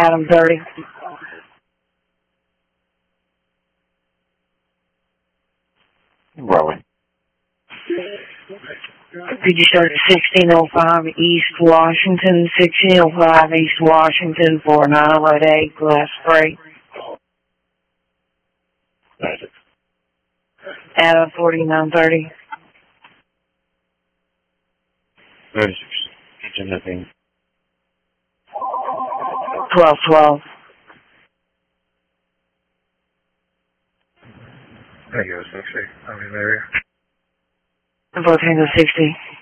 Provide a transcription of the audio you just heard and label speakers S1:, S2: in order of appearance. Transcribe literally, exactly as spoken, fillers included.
S1: Adam thirty.
S2: Rolling.
S1: Could you start at sixteen oh five East Washington, sixteen oh five East Washington for nine oh eight Glass Spray?
S2: Magic.
S1: Adam forty-nine thirty.
S2: thirty-six. Kitchen nothing.
S1: twelve twelve.
S3: Thank you, sixty. I'm in the area.
S1: Volcano sixty.